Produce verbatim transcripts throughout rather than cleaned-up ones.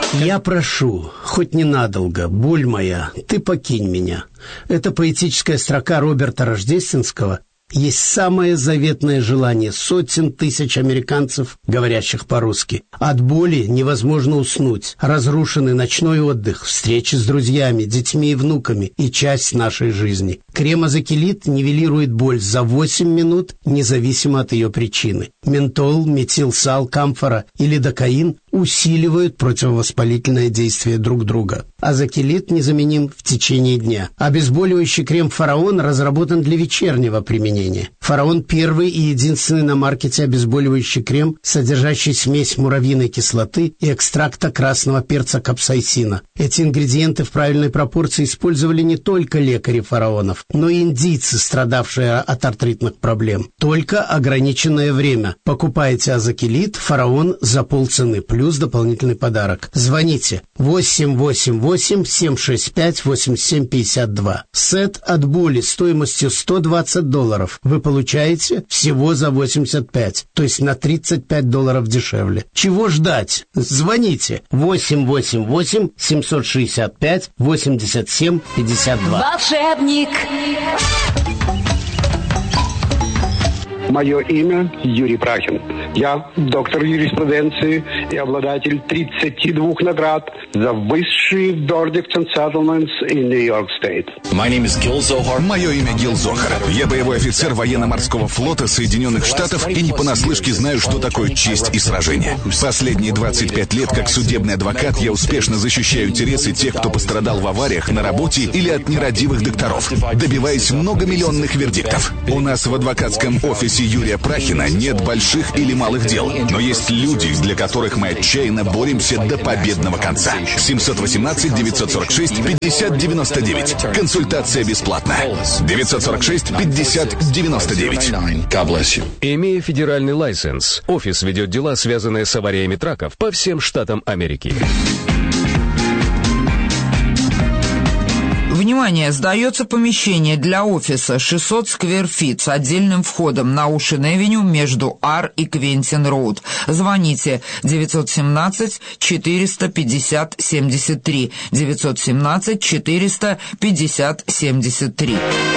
Я прошу, хоть ненадолго, боль моя, ты покинь меня. Это поэтическая строка Роберта Рождественского есть самое заветное желание сотен тысяч американцев, говорящих по-русски. От боли невозможно уснуть. Разрушенный ночной отдых, встречи с друзьями, детьми и внуками и часть нашей жизни. Крем Азакилит нивелирует боль за восемь минут, независимо от ее причины. Ментол, метилсал, камфора и лидокаин усиливают противовоспалительное действие друг друга. Азакилит незаменим в течение дня. Обезболивающий крем «Фараон» разработан для вечернего применения. «Фараон» — первый и единственный на маркете обезболивающий крем, содержащий смесь муравьиной кислоты и экстракта красного перца капсаицина. Эти ингредиенты в правильной пропорции использовали не только лекари фараонов, но и индийцы, страдавшие от артритных проблем. Только ограниченное время. Покупайте Азакилит «Фараон» за полцены, плюс дополнительный подарок. Звоните восемь восемь восемь семь шесть пять восемь семь пять два. Сет от боли стоимостью сто двадцать долларов вы получаете всего за восемьдесят пять, то есть на тридцать пять долларов дешевле. Чего ждать? Звоните восемь восемь восемь семь шесть пять восемь семь пять два. Волшебник! Мое имя Юрий Прахин. Я доктор юриспруденции и обладатель тридцати двух наград за высшие verdicts and settlements in New York State. Мое имя Гил Зохар. Я боевой офицер военно-морского флота Соединенных Штатов и не понаслышке знаю, что такое честь и сражение. Последние двадцать пять лет как судебный адвокат я успешно защищаю интересы тех, кто пострадал в авариях на работе или от нерадивых докторов, добиваясь многомиллионных вердиктов. У нас в адвокатском офисе Юрия Прахина нет больших или малых дел, но есть люди, для которых мы отчаянно боремся до победного конца. семь один восемь девять сорок шесть пятьдесят девяносто девять. Консультация бесплатна. девять сорок шесть пятьдесят девяносто девять. Имея федеральный лайсенс, офис ведет дела, связанные с авариями траков по всем штатам Америки. Внимание! Сдается помещение для офиса шестьсот сквер фит с отдельным входом на Оушен-Эвеню между Ар и Квентин-Роуд. Звоните девять один семь четыреста пятьдесят семьдесят три. девять один семь четыреста пятьдесят семьдесят три.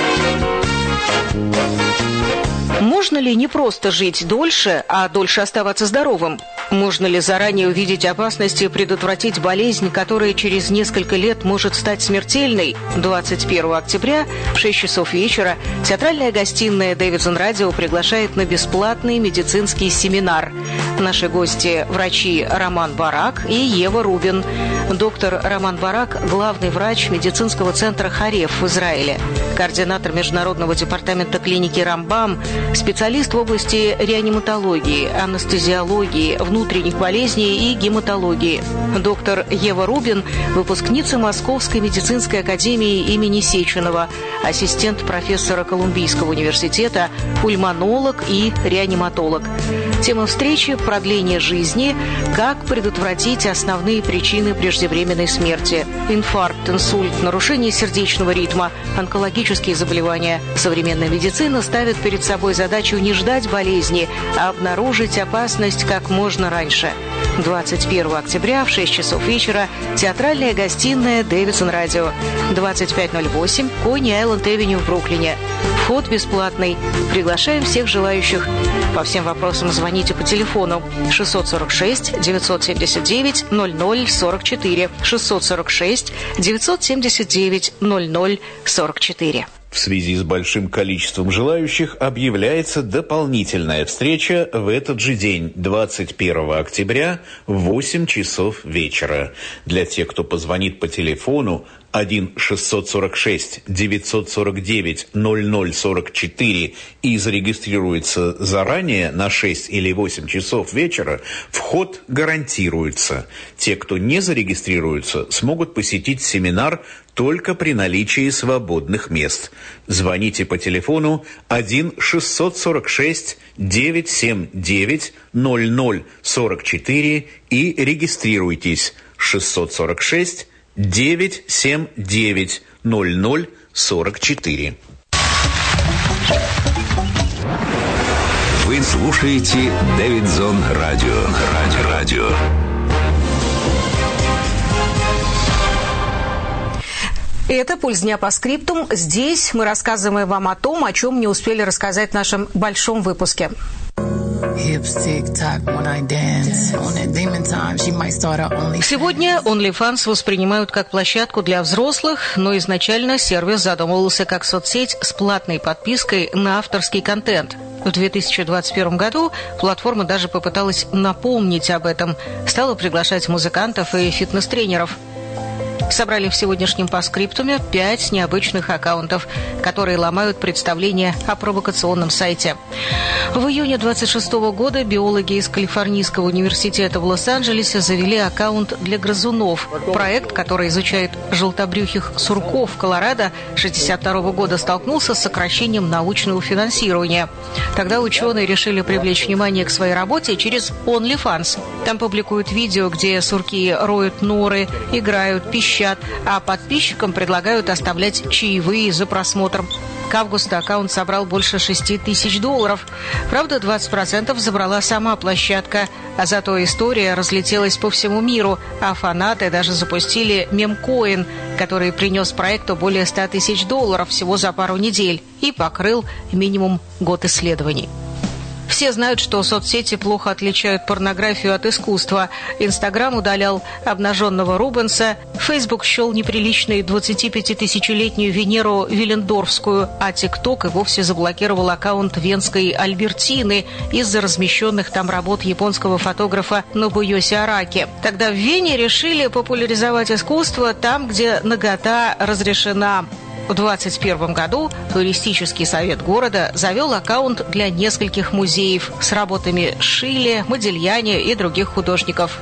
Можно ли не просто жить дольше, а дольше оставаться здоровым? Можно ли заранее увидеть опасности и предотвратить болезнь, которая через несколько лет может стать смертельной? двадцать первого октября в шесть часов вечера театральная гостиная Дэвидсон Радио приглашает на бесплатный медицинский семинар. Наши гости – врачи Роман Барак и Ева Рубин. Доктор Роман Барак – главный врач медицинского центра Хареф в Израиле, координатор международного департамента клиники Рамбам, специалист в области реаниматологии, анестезиологии, внутренних болезней и гематологии. Доктор Ева Рубин – выпускница Московской медицинской академии имени Сеченова, ассистент профессора Колумбийского университета, пульмонолог и реаниматолог. Тема встречи – продление жизни, как предотвратить основные причины преждевременной смерти. Инфаркт, инсульт, нарушение сердечного ритма, онкологические заболевания. Современная медицина ставит перед собой задачу не ждать болезни, а обнаружить опасность как можно раньше. двадцать первого октября в шесть часов вечера театральная гостиная Дэвидсон Радио. двадцать пять ноль восемь Кони-Айленд-Эвеню в Бруклине. Вход бесплатный. Приглашаем всех желающих. По всем вопросам звоните по телефону шестьсот сорок шесть девятьсот семьдесят девять ноль ноль сорок четыре шестьсот сорок шесть девятьсот семьдесят девять ноль ноль сорок четыре. В связи с большим количеством желающих объявляется дополнительная встреча в этот же день, двадцать первого октября, в восемь часов вечера. Для тех, кто позвонит по телефону один шестьсот сорок шесть девятьсот сорок девять ноль ноль сорок четыре и зарегистрируется заранее на шесть или восемь часов вечера, вход гарантируется. Те, кто не зарегистрируется, смогут посетить семинар только при наличии свободных мест. Звоните по телефону один шестьсот сорок шесть девятьсот семьдесят девять ноль ноль сорок четыре и регистрируйтесь. шестьсот сорок шесть девятьсот семьдесят девять ноль ноль сорок четыре. Вы слушаете Дэвидсон Радио. Радио. Радио. Это «Пульс дня по скриптум». Здесь мы рассказываем вам о том, о чем не успели рассказать в нашем большом выпуске. Сегодня OnlyFans воспринимают как площадку для взрослых, но изначально сервис задумывался как соцсеть с платной подпиской на авторский контент. В две тысячи двадцать первом году платформа даже попыталась напомнить об этом, стала приглашать музыкантов и фитнес-тренеров. Собрали в сегодняшнем постскриптуме пять необычных аккаунтов, которые ломают представление о провокационном сайте. В июне двадцать шестого года биологи из Калифорнийского университета в Лос-Анджелесе завели аккаунт для грызунов. Проект, который изучает желтобрюхих сурков в Колорадо, шестьдесят второго года столкнулся с сокращением научного финансирования. Тогда ученые решили привлечь внимание к своей работе через OnlyFans. Там публикуют видео, где сурки роют норы, играют, пищат, а подписчикам предлагают оставлять чаевые за просмотр. К августу аккаунт собрал больше шести тысяч долларов. Правда, двадцать процентов забрала сама площадка, а зато история разлетелась по всему миру, а фанаты даже запустили мемкоин, который принес проекту более ста тысяч долларов всего за пару недель и покрыл минимум год исследований. Все знают, что соцсети плохо отличают порнографию от искусства. Инстаграм удалял обнаженного Рубенса, Фейсбук счел неприличной двадцатипятитысячелетнюю Венеру Виллендорфскую, а ТикТок и вовсе заблокировал аккаунт венской Альбертины из-за размещенных там работ японского фотографа Нобуёси Араки. Тогда в Вене решили популяризовать искусство там, где нагота разрешена. В двадцать первом году туристический совет города завел аккаунт для нескольких музеев с работами Шиле, Модильяне и других художников.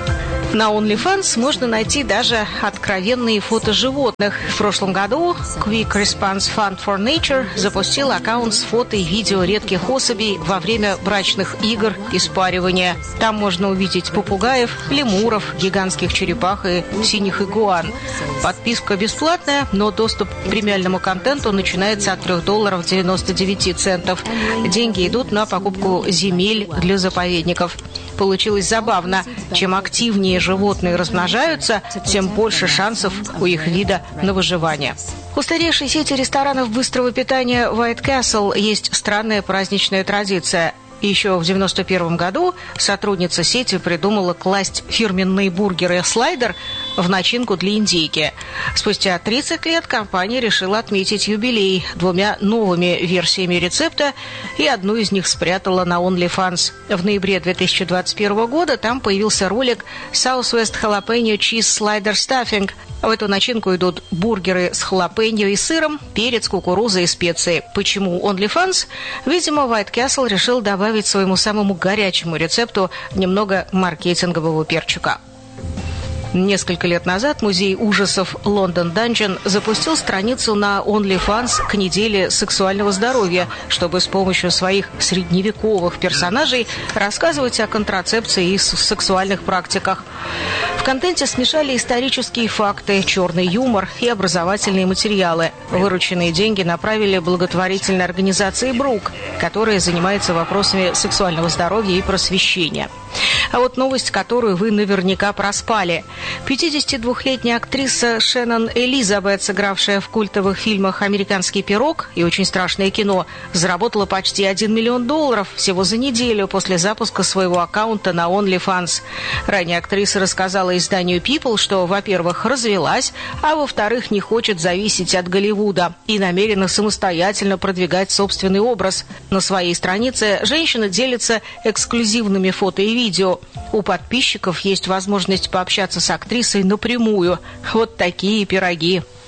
На OnlyFans можно найти даже откровенные фото животных. В прошлом году Quick Response Fund for Nature запустил аккаунт с фото и видео редких особей во время брачных игр и спаривания. Там можно увидеть попугаев, лемуров, гигантских черепах и синих игуан. Подписка бесплатная, но доступ к премиальному контенту начинается от трёх долларов девяносто девять центов. Деньги идут на покупку земель для заповедников. Получилось забавно. Чем активнее животные размножаются, тем больше шансов у их вида на выживание. У старейшей сети ресторанов быстрого питания White Castle есть странная праздничная традиция. Еще в девяносто первом году сотрудница сети придумала класть фирменные бургеры «Слайдер» в начинку для индейки. Спустя тридцать лет компания решила отметить юбилей двумя новыми версиями рецепта, и одну из них спрятала на OnlyFans. В ноябре две тысячи двадцать первого года там появился ролик Southwest Jalapeno Cheese Slider Stuffing. В эту начинку идут бургеры с халапеньо и сыром, перец, кукуруза и специи. Почему OnlyFans? Видимо, White Castle решил добавить своему самому горячему рецепту немного маркетингового перчика. Несколько лет назад музей ужасов London Dungeon запустил страницу на OnlyFans к неделе сексуального здоровья, чтобы с помощью своих средневековых персонажей рассказывать о контрацепции и сексуальных практиках. В контенте смешали исторические факты, черный юмор и образовательные материалы. Вырученные деньги направили благотворительной организации «Брук», которая занимается вопросами сексуального здоровья и просвещения. А вот новость, которую вы наверняка проспали. пятидесятидвухлетняя актриса Шеннон Элизабет, сыгравшая в культовых фильмах «Американский пирог» и «Очень страшное кино», заработала почти один миллион долларов всего за неделю после запуска своего аккаунта на OnlyFans. Ранее актриса рассказала изданию People, что, во-первых, развелась, а во-вторых, не хочет зависеть от Голливуда и намерена самостоятельно продвигать собственный образ. На своей странице женщина делится эксклюзивными фото и видео. У подписчиков есть возможность пообщаться с актрисой напрямую. Вот такие пироги.